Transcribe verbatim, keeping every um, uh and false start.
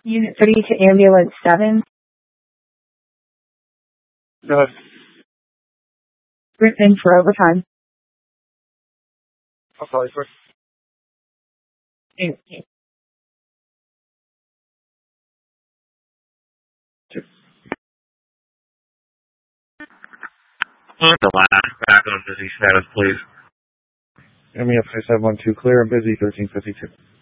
Unit three to ambulance seven. Go ahead. Written for overtime. I'll call you first. Thank you. The last back on busy status, please. Give me up five seven one two clear and busy thirteen fifty-two.